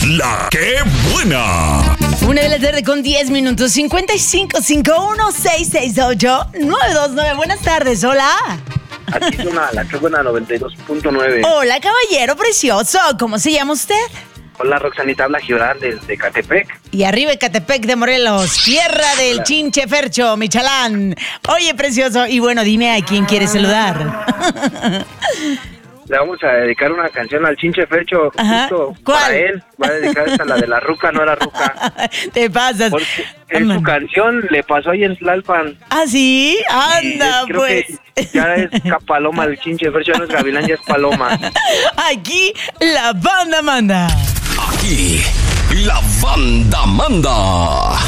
La que buena. 1:10 5551668929. Buenas tardes, hola. Aquí suena la que buena 92.9. Hola, caballero precioso. ¿Cómo se llama usted? Hola, Roxanita, habla Gibran desde Catepec. Y arriba Ecatepec de Morelos, tierra del Chinche Fercho, Michalán. Oye, precioso, y bueno, dime a quién quieres saludar. Le vamos a dedicar una canción al Chinche Fercho. Ajá. Justo ¿Cuál? para él. Va a dedicar esta, la de la ruca, no la ruca. Te pasas. Porque es su canción, le pasó ahí en Tlalpan. ¿Ah, sí? Anda, Creo pues. que ya es Paloma el Chinche Fercho, no es Gavilán, ya es Paloma. Aquí la banda manda. Aquí, la banda manda.